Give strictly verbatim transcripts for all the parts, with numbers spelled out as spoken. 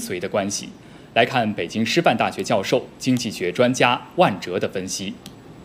髓的关系。来看北京师范大学教授、经济学专家万哲的分析。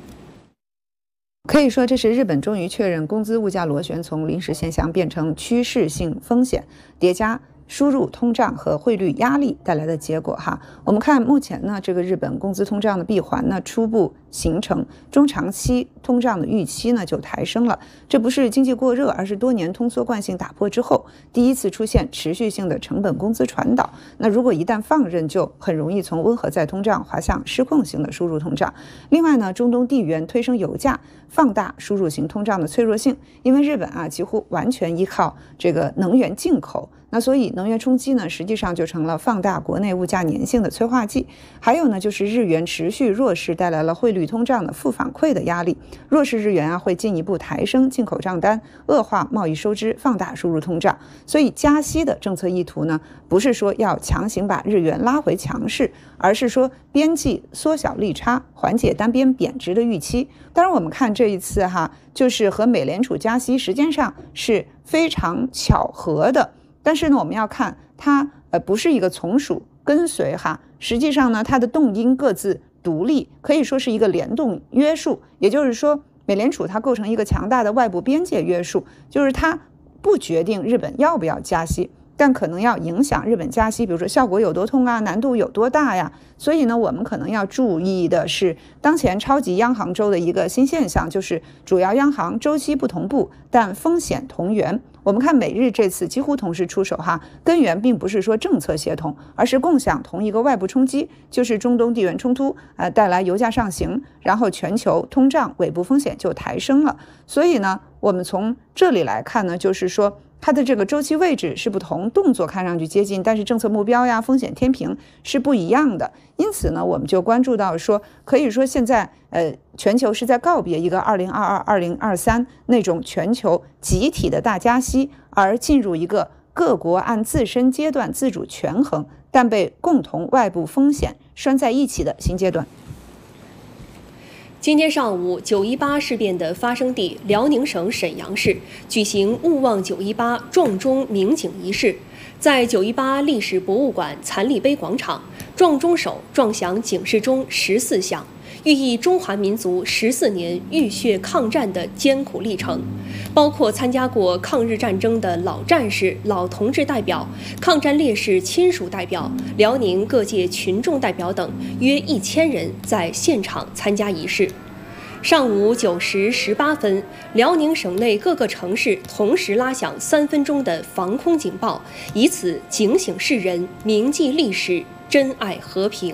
可以说，这是日本终于确认工资物价螺旋从临时现象变成趋势性风险，叠加输入通胀和汇率压力带来的结果哈。我们看目前呢，这个日本工资通胀的闭环呢初步形成，中长期通胀的预期呢就抬升了。这不是经济过热，而是多年通缩惯性打破之后，第一次出现持续性的成本工资传导。那如果一旦放任，就很容易从温和再通胀滑向失控型的输入通胀。另外呢，中东地缘推升油价，放大输入型通胀的脆弱性，因为日本啊几乎完全依靠这个能源进口。那所以能源冲击呢，实际上就成了放大国内物价粘性的催化剂。还有呢，就是日元持续弱势带来了汇率通胀的负反馈的压力。弱势日元啊，会进一步抬升进口账单，恶化贸易收支，放大输入通胀。所以加息的政策意图呢，不是说要强行把日元拉回强势，而是说边际缩小利差，缓解单边贬值的预期。当然，我们看这一次哈，就是和美联储加息时间上是非常巧合的。但是呢，我们要看它呃不是一个从属跟随哈，实际上呢，它的动因各自独立，可以说是一个联动约束。也就是说，美联储它构成一个强大的外部边界约束，就是它不决定日本要不要加息，但可能要影响日本加息，比如说效果有多痛啊，难度有多大呀。所以呢，我们可能要注意的是，当前超级央行周的一个新现象，就是主要央行周期不同步，但风险同源。我们看美日这次几乎同时出手哈，根源并不是说政策协同，而是共享同一个外部冲击，就是中东地缘冲突，呃，带来油价上行，然后全球通胀尾部风险就抬升了。所以呢，我们从这里来看呢，就是说它的这个周期位置是不同，动作看上去接近，但是政策目标呀、风险天平是不一样的。因此呢，我们就关注到说，可以说现在呃，全球是在告别一个二零二二、二零二三那种全球集体的大加息，而进入一个各国按自身阶段自主权衡，但被共同外部风险拴在一起的新阶段。 今天上午，九一八事变的发生地辽宁省沈阳市举行勿忘九一八撞钟鸣警仪式，在九一八历史博物馆残立碑广场，撞钟手撞响警示钟十四响，寓意中华民族十四年浴血抗战的艰苦历程，包括参加过抗日战争的老战士、老同志代表、抗战烈士亲属代表、辽宁各界群众代表等约一千人在现场参加仪式。上午九时十八分，辽宁省内各个城市同时拉响三分钟的防空警报，以此警醒世人，铭记历史，珍爱和平。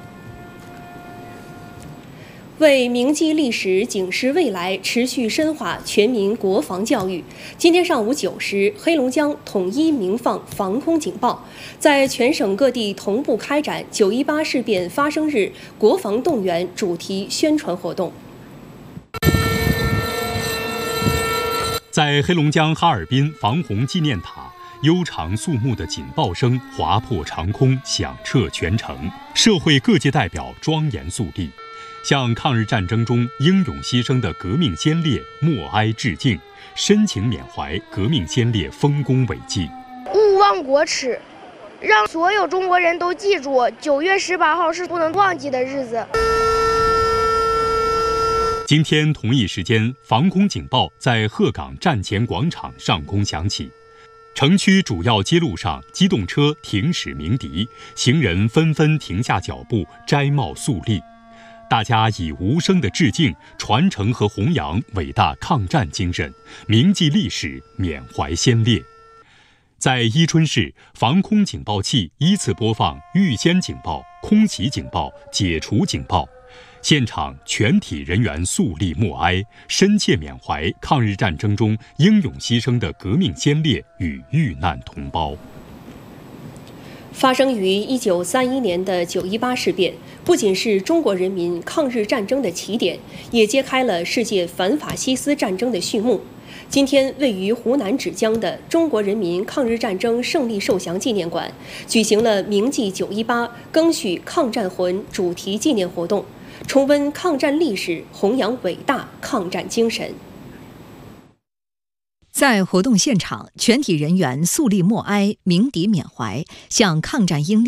为铭记历史、警示未来，持续深化全民国防教育，今天上午九时，黑龙江统一鸣放防空警报，在全省各地同步开展九一八事变发生日国防动员主题宣传活动。 在黑龙江哈尔滨防洪纪念塔，悠长肃穆的警报声划破长空，响彻全城。社会各界代表庄严肃立，向抗日战争中英勇牺牲的革命先烈默哀致敬，深情缅怀革命先烈丰功伟绩。 勿忘国耻，让所有中国人都记住，九月十八号是不能忘记的日子。 今天同一时间，防空警报在鹤岗站前广场上空响起，城区主要街路上机动车停驶鸣笛，行人纷纷停下脚步，摘帽肃立。大家以无声的致敬，传承和弘扬伟大抗战精神，铭记历史，缅怀先烈。在伊春市，防空警报器依次播放预先警报、空袭警报、解除警报。现场全体人员肃立默哀，深切缅怀抗日战争中英勇牺牲的革命先烈与遇难同胞。 发生于一九三一年的九一八事变，不仅是中国人民抗日战争的起点，也揭开了世界反法西斯战争的序幕。今天，位于湖南芷江的中国人民抗日战争胜利受降纪念馆举行了铭记九一八、赓续抗战魂主题纪念活动，重温抗战历史，弘扬伟大抗战精神。 在活动现场，全体人员肃立默哀，鸣笛缅怀，向抗战英烈